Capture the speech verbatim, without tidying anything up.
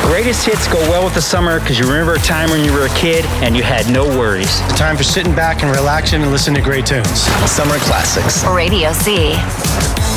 Greatest hits go well with the summer because you remember a time when you were a kid and you had no worries. The time for sitting back and relaxing and listening to great tunes. Summer classics. Radio C.